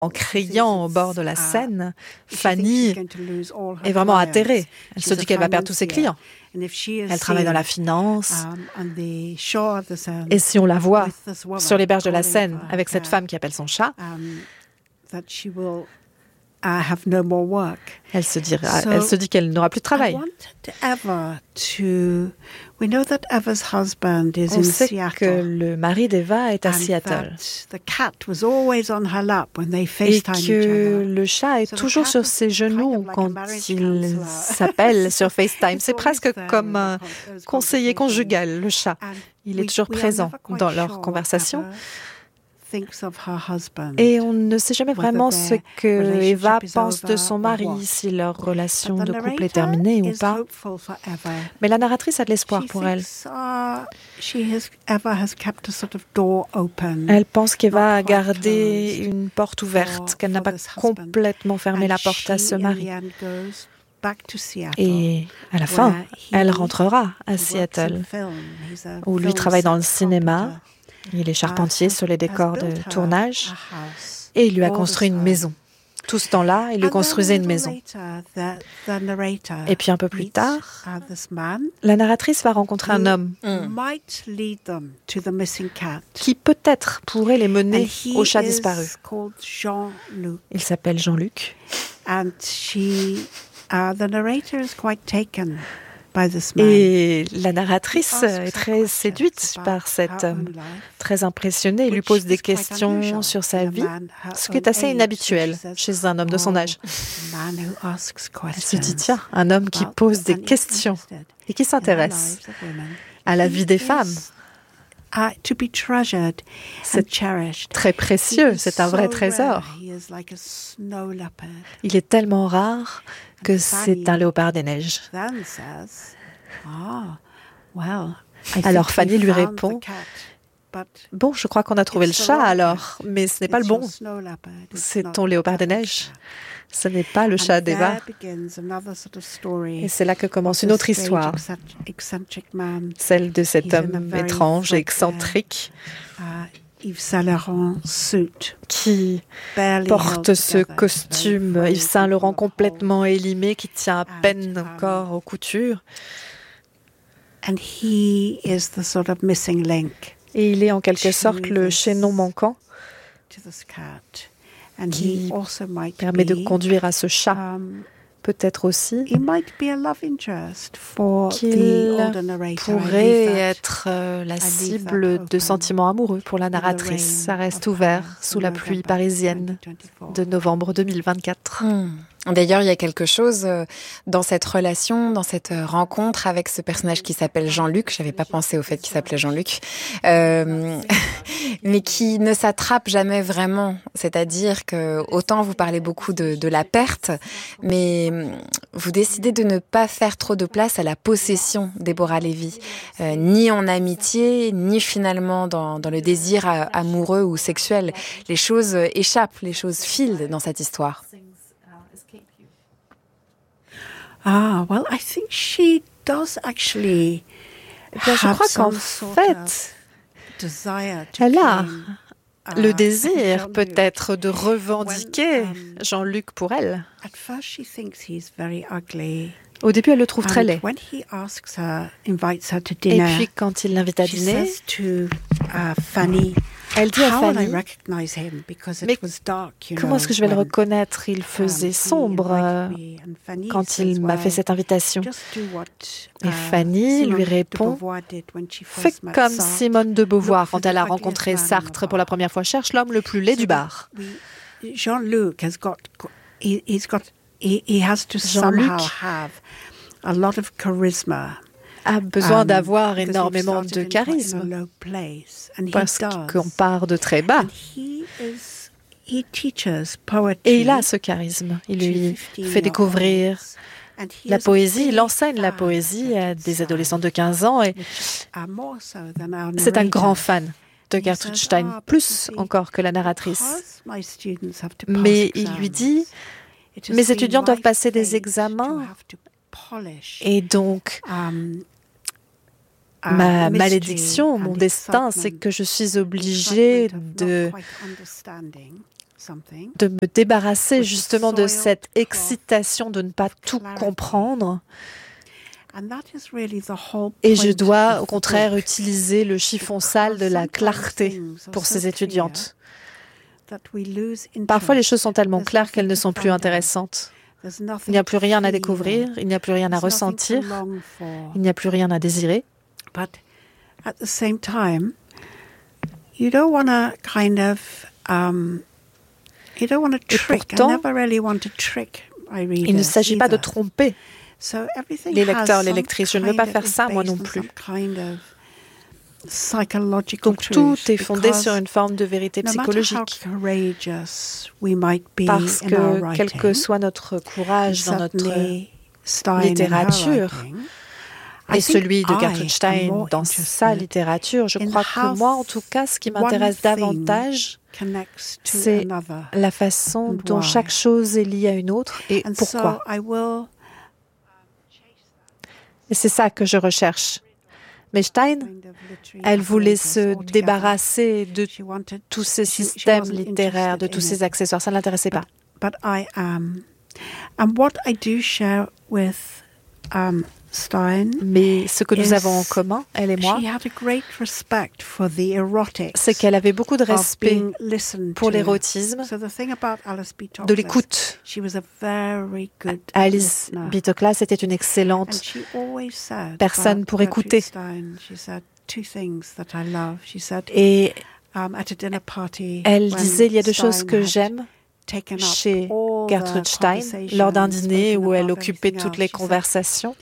en criant au bord de la Seine, Fanny est vraiment atterrée. Elle se dit qu'elle va perdre tous ses clients. Elle travaille dans la finance. Et si on la voit sur les berges de la Seine avec cette femme qui appelle son chat, elle se dit qu'elle n'aura plus de travail. On sait que le mari d'Eva est à Seattle et que le chat est toujours sur ses genoux quand il s'appelle sur FaceTime. C'est presque comme un conseiller conjugal, le chat. Il est toujours présent dans leur conversation. Et on ne sait jamais vraiment ce que Eva pense de son mari, si leur relation de couple est terminée ou pas. Mais la narratrice a de l'espoir pour elle. Elle pense qu'Eva a gardé une porte ouverte, qu'elle n'a pas complètement fermé la porte à ce mari. Et à la fin, elle rentrera à Seattle, où lui travaille dans le cinéma. Il est charpentier sur les décors de tournage et il lui a construit une maison. Tout ce temps-là, il lui construisait une maison. Et puis un peu plus tard, la narratrice va rencontrer un homme qui peut-être pourrait les mener au chat disparu. Il s'appelle Jean-Luc. Et la narratrice est très séduite par cet homme, très impressionnée. Il lui pose des questions sur sa vie, ce qui est assez inhabituel chez un homme de son âge. Elle se dit, tiens, un homme qui pose des questions et qui s'intéresse à la vie des femmes. C'est très précieux, c'est un vrai trésor. Il est tellement rare que c'est un léopard des neiges. Alors Fanny lui répond, « Bon, je crois qu'on a trouvé le chat alors, mais ce n'est pas le bon. C'est ton léopard des neiges. Ce n'est pas le chat d'Eva. » Et c'est là que commence une autre histoire, celle de cet homme étrange et excentrique qui porte ce costume Yves Saint Laurent complètement élimé, qui tient à peine encore aux coutures. Et il est en quelque sorte le chaînon manquant qui permet de conduire à ce chat. Peut-être aussi qu'il pourrait être la cible de sentiments amoureux pour la narratrice. Ça reste ouvert sous la pluie parisienne de novembre 2024. D'ailleurs, il y a quelque chose dans cette relation, dans cette rencontre avec ce personnage qui s'appelle Jean-Luc. J'avais pas pensé au fait qu'il s'appelait Jean-Luc, mais qui ne s'attrape jamais vraiment. C'est-à-dire que autant vous parlez beaucoup de la perte, mais vous décidez de ne pas faire trop de place à la possession Déborah Lévy, ni en amitié, ni finalement dans le désir amoureux ou sexuel. Les choses échappent, les choses filent dans cette histoire. Well, I think she does actually je crois qu'en fait, elle a le désir peut-être de revendiquer Jean-Luc pour elle. Au début, elle le trouve très laid. Et puis, quand il l'invite à dîner, elle dit à Fanny, « Mais comment est-ce que je vais le reconnaître? Il faisait sombre quand il m'a fait cette invitation. » Et Fanny lui répond, « Fais comme Simone de Beauvoir quand elle a rencontré Sartre pour la première fois. Cherche l'homme le plus laid du bar. » Jean-Luc a besoin d'avoir énormément de charisme parce qu'on part de très bas. Et il a ce charisme. Il lui fait découvrir la poésie, il enseigne la poésie à des adolescents de 15 ans et c'est un grand fan de Gertrude Stein, plus encore que la narratrice. Mais il lui dit, mes étudiants doivent passer des examens et donc ma malédiction, mon destin, c'est que je suis obligée de de me débarrasser justement de cette excitation de ne pas tout comprendre. Et je dois, au contraire, utiliser le chiffon sale de la clarté pour ces étudiantes. Parfois, les choses sont tellement claires qu'elles ne sont plus intéressantes. Il n'y a plus rien à découvrir, il n'y a plus rien à ressentir, il n'y a plus rien à désirer. Et pourtant, il ne s'agit pas de tromper les lecteurs, les lectrices. Je ne veux pas faire ça, moi non plus. Donc tout est fondé sur une forme de vérité psychologique. Parce que quel que soit notre courage dans notre littérature, et celui de Gertrude Stein dans sa littérature, je crois que moi, en tout cas, ce qui m'intéresse davantage, c'est la façon dont chaque chose est liée à une autre et pourquoi. Et c'est ça que je recherche. Mais Stein, elle voulait se débarrasser de tous ces systèmes littéraires, de tous ces accessoires. Ça ne l'intéressait pas. Mais ce que nous avons en commun, elle et moi, c'est qu'elle avait beaucoup de respect pour l'érotisme, de l'écoute. Alice B. Toklas était une excellente personne pour écouter. Et elle disait, il y a deux choses que j'aime chez Gertrude Stein, lors d'un dîner où elle occupait toutes les conversations.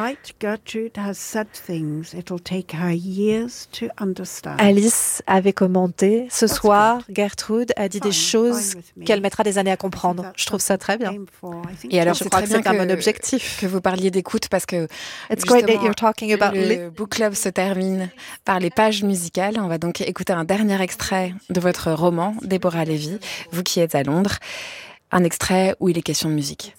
Alice avait commenté, ce soir, Gertrude a dit des choses qu'elle mettra des années à comprendre. Je trouve ça très bien. Et alors, je crois que c'est un bon objectif. Que vous parliez d'écoute parce que le book club se termine par les pages musicales. On va donc écouter un dernier extrait de votre roman, Déborah Lévy, vous qui êtes à Londres. Un extrait où il est question de musique.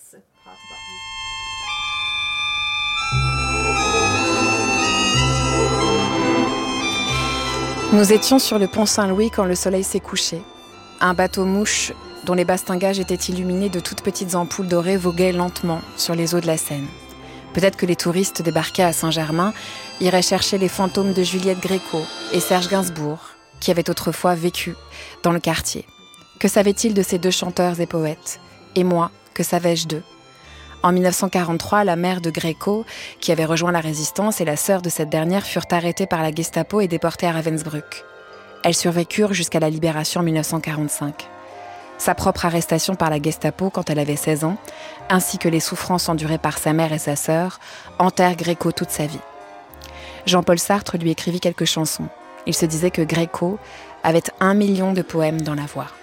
Nous étions sur le pont Saint-Louis quand le soleil s'est couché. Un bateau-mouche dont les bastingages étaient illuminés de toutes petites ampoules dorées voguait lentement sur les eaux de la Seine. Peut-être que les touristes débarqués à Saint-Germain iraient chercher les fantômes de Juliette Gréco et Serge Gainsbourg, qui avaient autrefois vécu dans le quartier. Que savait-il de ces deux chanteurs et poètes ? Et moi, que savais-je d'eux ? En 1943, la mère de Gréco, qui avait rejoint la résistance, et la sœur de cette dernière furent arrêtées par la Gestapo et déportées à Ravensbrück. Elles survécurent jusqu'à la libération en 1945. Sa propre arrestation par la Gestapo quand elle avait 16 ans, ainsi que les souffrances endurées par sa mère et sa sœur, hantèrent Gréco toute sa vie. Jean-Paul Sartre lui écrivit quelques chansons. Il se disait que Gréco avait 1 million de poèmes dans la voix.